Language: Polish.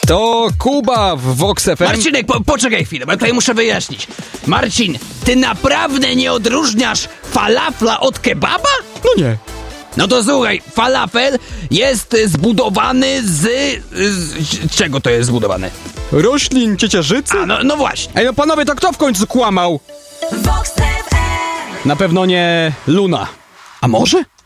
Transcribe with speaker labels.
Speaker 1: To Kuba w Vox FM.
Speaker 2: Marcinek, poczekaj chwilę, bo ja tutaj muszę wyjaśnić. Marcin, ty naprawdę nie odróżniasz falafla od kebaba?
Speaker 1: No nie.
Speaker 2: No to słuchaj, falafel jest zbudowany z czego to jest zbudowane?
Speaker 1: Roślin ciecierzycy?
Speaker 2: No właśnie.
Speaker 1: Ej, no panowie, to kto w końcu kłamał?
Speaker 3: Vox FM.
Speaker 1: Na pewno nie Luna. A może?